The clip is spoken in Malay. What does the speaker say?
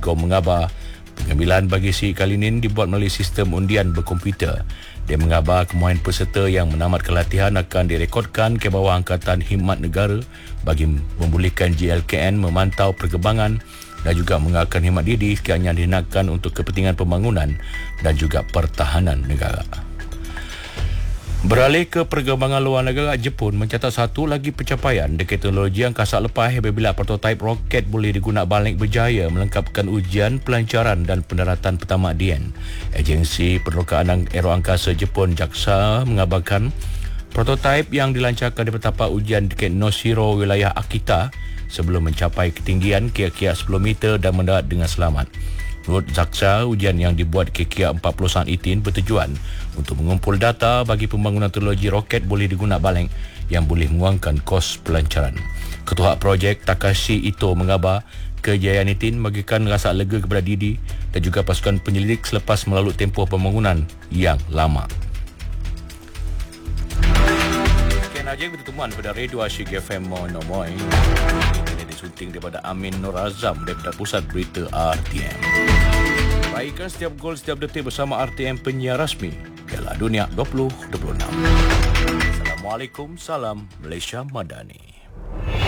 Diskom mengabar pengambilan bagi si kali ini dibuat melalui sistem undian berkomputer. Dia mengabar kemohon peserta yang menamatkan latihan akan direkodkan ke bawah Angkatan Khidmat Negara bagi membolehkan JLKN memantau perkembangan dan juga mengekalkan khidmat diri sekiranya dihenakkan untuk kepentingan pembangunan dan juga pertahanan negara. Beralih ke perkembangan luar negara, Jepun mencatat satu lagi pencapaian dekat teknologi angkasa lepas apabila prototipe roket boleh digunakan balik berjaya melengkapkan ujian pelancaran dan pendaratan pertama DN. Agensi Penerokaan Aeroangkasa Jepun JAXA mengabarkan prototipe yang dilancarkan di tapak ujian dekat Noshiro, wilayah Akita sebelum mencapai ketinggian kira-kira 10 meter dan mendarat dengan selamat. Menurut JAXA, ujian yang dibuat kira-kira 40 saat itin bertujuan untuk mengumpul data bagi pembangunan teknologi roket boleh digunakan balik yang boleh mengurangkan kos pelancaran. Ketua projek Takashi Ito mengabar kejayaan itin bagikan rasa lega kepada Didi dan juga pasukan penyelidik selepas melalui tempoh pembangunan yang lama. Sekian saja pertemuan pada Radio Asyik FM Monomoy. Disunting daripada Amin Nur Azam daripada Pusat Berita RTM. Raihkan setiap gol setiap detik bersama RTM, penyiar rasmi Piala Dunia 2026. Assalamualaikum, salam Malaysia Madani.